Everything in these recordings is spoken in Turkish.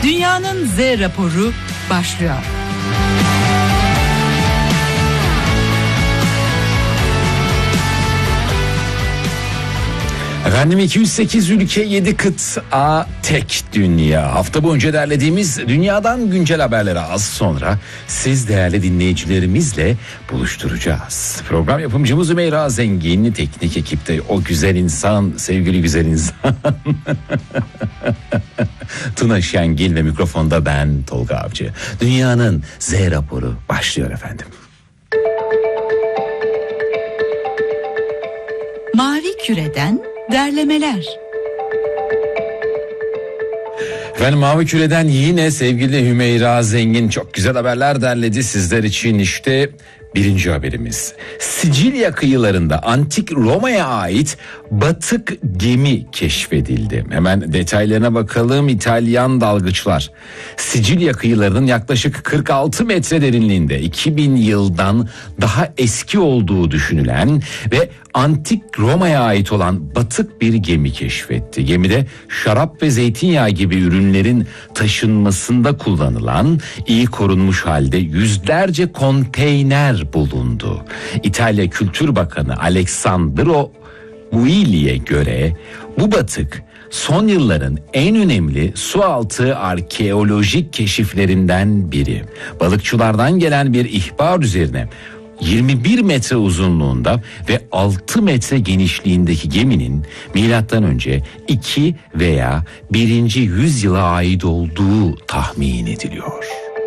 Dünyanın Z raporu başlıyor. Efendim 208 ülke 7 kıta tek dünya. Hafta boyunca derlediğimiz dünyadan güncel haberleri az sonra siz değerli dinleyicilerimizle buluşturacağız. Program yapımcımız Hümeyra Zengin, teknik ekipte o güzel insan, sevgili güzel insan Tuna Şengil ve mikrofonda ben Tolga Avcı. Dünyanın Z raporu başlıyor efendim. Mavi Küre'den derlemeler. Efendim Mavi Küre'den yine sevgili Hümeyra Zengin çok güzel haberler derledi sizler için. İşte birinci haberimiz. Sicilya kıyılarında antik Roma'ya ait batık gemi keşfedildi. Hemen detaylarına bakalım. İtalyan dalgıçlar Sicilya kıyılarının yaklaşık 46 metre derinliğinde 2000 yıldan daha eski olduğu düşünülen ve antik Roma'ya ait olan batık bir gemi keşfetti. Gemide şarap ve zeytinyağı gibi ürünlerin taşınmasında kullanılan iyi korunmuş halde yüzlerce konteyner bulundu. İtalya Kültür Bakanı Alessandro Guili'ye göre bu batık son yılların en önemli sualtı arkeolojik keşiflerinden biri. Balıkçılardan gelen bir ihbar üzerine 21 metre uzunluğunda ve 6 metre genişliğindeki geminin milattan önce 2 veya 1. yüzyıla ait olduğu tahmin ediliyor.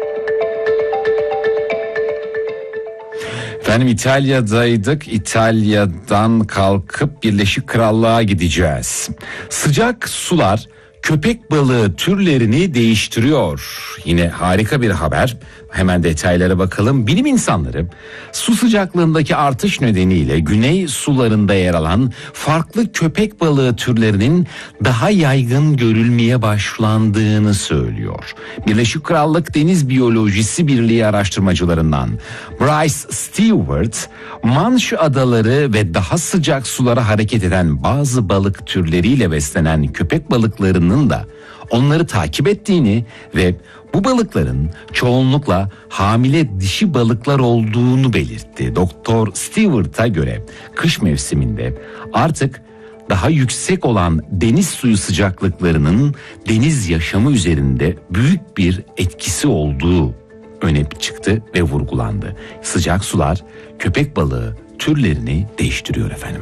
Efendim İtalya'daydık. İtalya'dan kalkıp Birleşik Krallığa gideceğiz. Sıcak sular köpek balığı türlerini değiştiriyor. Yine harika bir haber. Hemen detaylara bakalım. Bilim insanları su sıcaklığındaki artış nedeniyle güney sularında yer alan farklı köpek balığı türlerinin daha yaygın görülmeye başlandığını söylüyor. Birleşik Krallık Deniz Biyolojisi Birliği araştırmacılarından Bryce Stewart, Manş Adaları ve daha sıcak sulara hareket eden bazı balık türleriyle beslenen köpek balıklarının da onları takip ettiğini ve bu balıkların çoğunlukla hamile dişi balıklar olduğunu belirtti. Doktor Stewart'a göre kış mevsiminde artık daha yüksek olan deniz suyu sıcaklıklarının deniz yaşamı üzerinde büyük bir etkisi olduğu öne çıktı ve vurgulandı. Sıcak sular köpek balığı türlerini değiştiriyor efendim.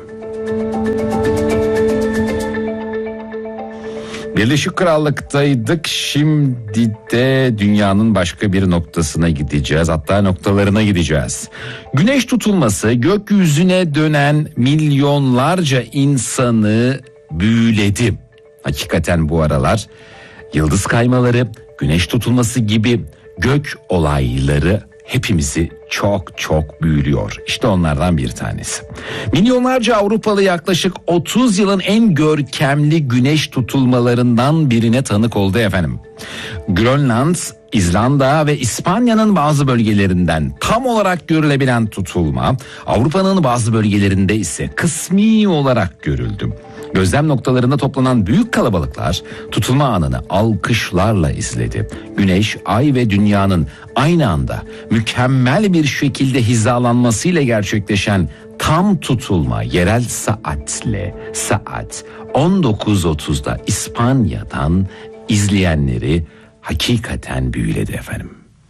Birleşik Krallık'taydık. Şimdi de dünyanın başka bir noktasına gideceğiz. Hatta noktalarına gideceğiz. Güneş tutulması gökyüzüne dönen milyonlarca insanı büyüledi. Hakikaten bu aralar yıldız kaymaları, güneş tutulması gibi gök olayları hepimizi çok büyülüyor. İşte onlardan bir tanesi. Milyonlarca Avrupalı yaklaşık 30 yılın en görkemli güneş tutulmalarından birine tanık oldu efendim. Grönland, İzlanda ve İspanya'nın bazı bölgelerinden tam olarak görülebilen tutulma, Avrupa'nın bazı bölgelerinde ise kısmi olarak görüldü. Gözlem noktalarında toplanan büyük kalabalıklar tutulma anını alkışlarla izledi. Güneş, ay ve dünyanın aynı anda mükemmel bir şekilde hizalanmasıyla gerçekleşen tam tutulma yerel saatle saat 19.30'da İspanya'dan izleyenleri hakikaten büyüledi efendim.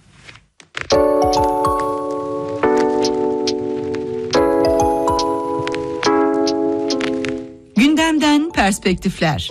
Gündemden perspektifler.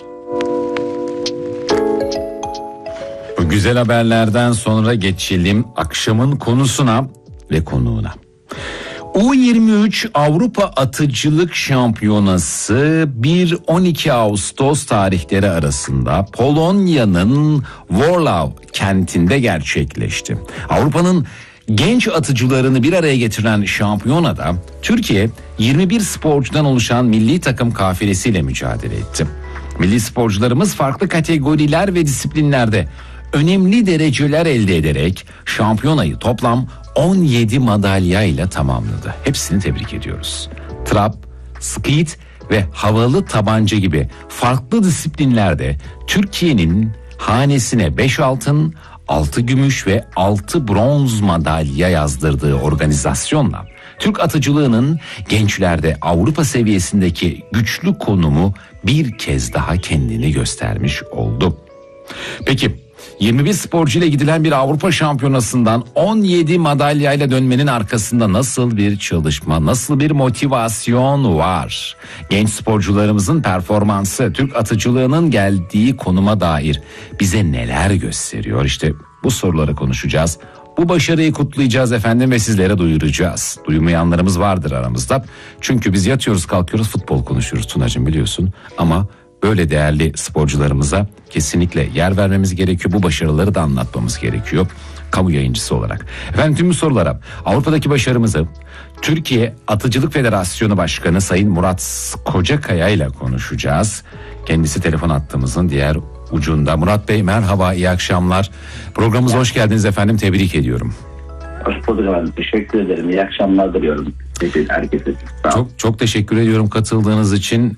Bu güzel haberlerden sonra geçelim akşamın konusuna ve konuğuna. U23 Avrupa Atıcılık Şampiyonası 1-12 Ağustos tarihleri arasında Polonya'nın Wrocław kentinde gerçekleşti. Avrupa'nın genç atıcılarını bir araya getiren şampiyonada Türkiye 21 sporcudan oluşan milli takım kafilesiyle mücadele etti. Milli sporcularımız farklı kategoriler ve disiplinlerde önemli dereceler elde ederek şampiyonayı toplam 17 madalyayla tamamladı. Hepsini tebrik ediyoruz. Trap, skeet ve havalı tabanca gibi farklı disiplinlerde Türkiye'nin hanesine 5 altın, 6 gümüş ve 6 bronz madalya yazdırdığı organizasyonla Türk atıcılığının gençlerde Avrupa seviyesindeki güçlü konumu bir kez daha kendini göstermiş oldu. Peki 21 sporcu ile gidilen bir Avrupa Şampiyonası'ndan 17 madalyayla dönmenin arkasında nasıl bir çalışma, nasıl bir motivasyon var? Genç sporcularımızın performansı, Türk atıcılığının geldiği konuma dair bize neler gösteriyor? İşte bu soruları konuşacağız. Bu başarıyı kutlayacağız efendim ve sizlere duyuracağız. Duymayanlarımız vardır aramızda. Çünkü biz yatıyoruz kalkıyoruz futbol konuşuyoruz Tunacığım, biliyorsun. Ama böyle değerli sporcularımıza kesinlikle yer vermemiz gerekiyor. Bu başarıları da anlatmamız gerekiyor kamu yayıncısı olarak. Efendim tüm bu sorulara, Avrupa'daki başarımızı Türkiye Atıcılık Federasyonu Başkanı Sayın Murat Kocakaya ile konuşacağız. Kendisi telefon hattımızın diğer ucunda. Murat Bey merhaba, iyi akşamlar. Programımıza hoş geldiniz efendim, tebrik ediyorum. Hoş bulduk efendim. Teşekkür ederim. İyi akşamlar diliyorum. Herkese. Çok teşekkür ediyorum katıldığınız için.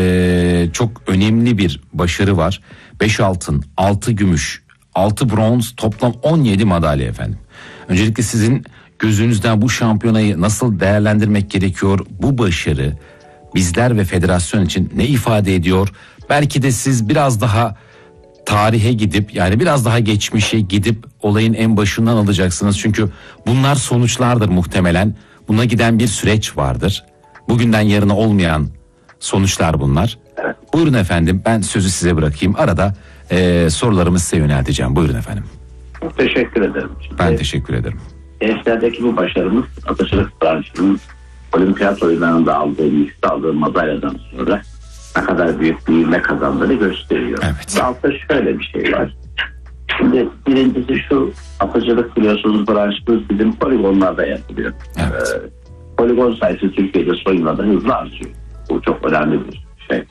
Çok önemli bir başarı var. 5 altın, 6 gümüş, 6 bronz, toplam 17 madalya efendim. Öncelikle sizin gözünüzden bu şampiyonayı nasıl değerlendirmek gerekiyor? Bu başarı bizler ve federasyon için ne ifade ediyor? Belki de siz biraz daha tarihe gidip, yani biraz daha geçmişe gidip olayın en başından alacaksınız. Çünkü bunlar sonuçlardır muhtemelen. Buna giden bir süreç vardır. Bugünden yarına olmayan sonuçlar bunlar. Evet. Buyurun efendim, ben sözü size bırakayım. Arada sorularımı size yönelteceğim. Buyurun efendim. Çok teşekkür ederim. Ben teşekkür ederim. Gençlerdeki bu başarımız atıcılık branşının olimpiyat oyunlarında aldığı madalyadan sonra ne kadar büyük bir ivme kazandığını gösteriyor. Evet. Altta şöyle bir şey var. Şimdi birincisi şu, atıcılık biliyorsunuz branşımız bizim poligonlarda yapılıyor. Evet. Poligon sayısı Türkiye'de son yıllarda hızla artıyor. Bu çok önemli bir şey.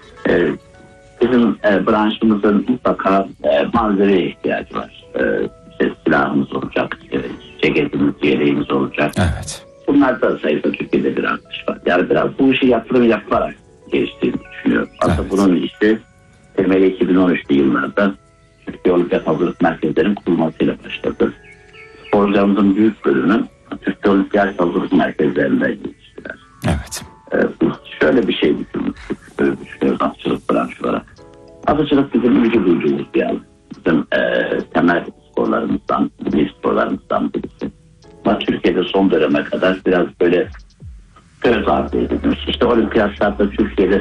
Bizim branşımızın mutlaka malzemeye ihtiyacı var. İşte silahımız olacak, ceketimiz, yeleğimiz olacak. Evet. Bunlar da sayıda Türkiye'de bir artış var. Yani biraz bu işi yatırım yapılarak geliştiğini düşünüyorum. Aslında Evet. bunun işte temeli 2013'lü yıllarda Türkiye Olimpiyat Hazırlık Merkezlerinin kurulmasıyla başladı. Sporcularımızın büyük bölümü Türkiye Olimpiyat Hazırlık Merkezleri'nde geliştiler. Evet. Şöyle bir şey düşünüyoruz atıcılık branşı olarak. Atıcılık bizim ilgi duyduğumuz bir alan. Bizim temel sporlarımızdan, milli sporlarımızdan birisi. Ama Türkiye'de son döneme kadar biraz böyle göz ardı edilmiş. İşte olimpiyatlarda Türkiye'de